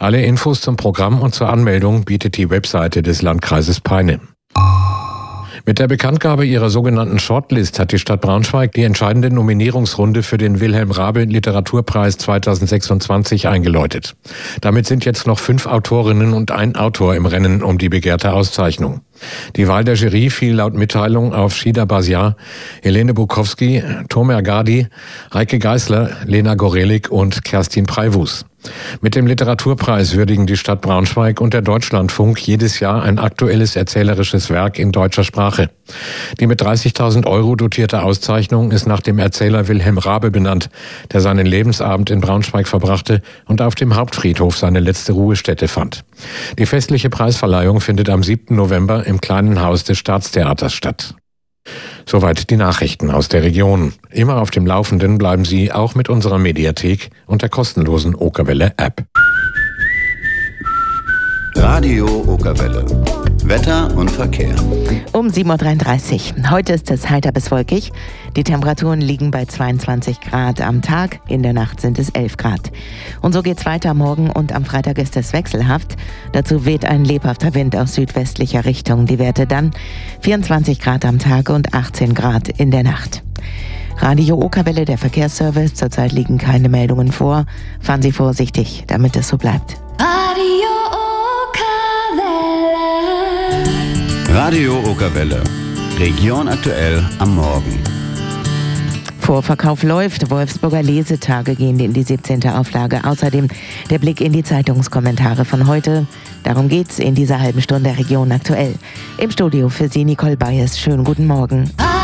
Alle Infos zum Programm und zur Anmeldung bietet die Webseite des Landkreises Peine. Mit der Bekanntgabe ihrer sogenannten Shortlist hat die Stadt Braunschweig die entscheidende Nominierungsrunde für den Wilhelm-Raabe-Literaturpreis 2026 eingeläutet. Damit sind jetzt noch 5 Autorinnen und ein Autor im Rennen um die begehrte Auszeichnung. Die Wahl der Jury fiel laut Mitteilung auf Shida Basiar, Helene Bukowski, Tomer Gadi, Heike Geisler, Lena Gorelik und Kerstin Preiwus. Mit dem Literaturpreis würdigen die Stadt Braunschweig und der Deutschlandfunk jedes Jahr ein aktuelles erzählerisches Werk in deutscher Sprache. Die mit 30.000 € dotierte Auszeichnung ist nach dem Erzähler Wilhelm Raabe benannt, der seinen Lebensabend in Braunschweig verbrachte und auf dem Hauptfriedhof seine letzte Ruhestätte fand. Die festliche Preisverleihung findet am 7. November im kleinen Haus des Staatstheaters statt. Soweit die Nachrichten aus der Region. Immer auf dem Laufenden bleiben Sie auch mit unserer Mediathek und der kostenlosen Okerwelle-App. Radio Okerwelle. Wetter und Verkehr. Um 7.33 Uhr. Heute ist es heiter bis wolkig. Die Temperaturen liegen bei 22 Grad am Tag. In der Nacht sind es 11 Grad. Und so geht's weiter. Morgen und am Freitag ist es wechselhaft. Dazu weht ein lebhafter Wind aus südwestlicher Richtung. Die Werte dann 24 Grad am Tag und 18 Grad in der Nacht. Radio Okerwelle, der Verkehrsservice. Zurzeit liegen keine Meldungen vor. Fahren Sie vorsichtig, damit es so bleibt. Radio Okerwelle. Region aktuell am Morgen. Vorverkauf läuft. Wolfsburger Lesetage gehen in die 17. Auflage. Außerdem der Blick in die Zeitungskommentare von heute. Darum geht's in dieser halben Stunde Region aktuell. Im Studio für Sie Nicole Bayes. Schönen guten Morgen.